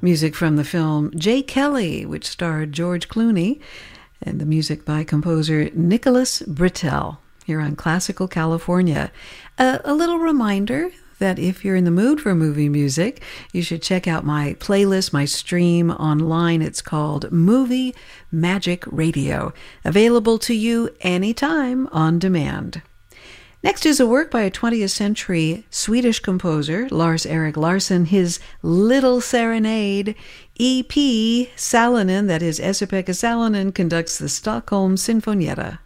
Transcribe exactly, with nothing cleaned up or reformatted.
Music from the film Jay Kelly, which starred George Clooney, and the music by composer Nicholas Britell here on Classical California. Uh, a little reminder that if you're in the mood for movie music, you should check out my playlist, my stream online. It's called Movie Magic Radio, available to you anytime on demand. Next is a work by a twentieth century Swedish composer, Lars-Erik Larsson, his Little Serenade. E P Salonen, that is Esa-Pekka Salonen, conducts the Stockholm Sinfonietta.